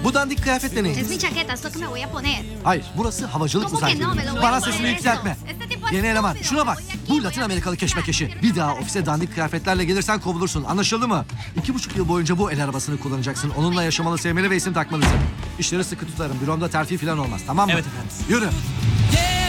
Bu dandik kıyafetle neyin? Es mi chaqueta, es lo que me voy a poner. Hayır, burası havacılık ¿Cómo que no? uzay Me lo gemiği. voy a Bana poner sesini eso. yükseltme. Este tipo es Yeni eleman, estúpido. şuna bak. Voy aquí, Bu voy Latin aquí, Amerikalı voy keşmekeşi. aquí. Bir daha ofise dandik kıyafetlerle gelirsen kovulursun. Anlaşıldı mı? 2,5 yıl boyunca bu el arabasını kullanacaksın. Onunla yaşamalı, sevmeli ve isim takmalısın. İşleri sıkı tutarım. Büromda terfi falan olmaz, tamam mı? Evet efendim. Yürü.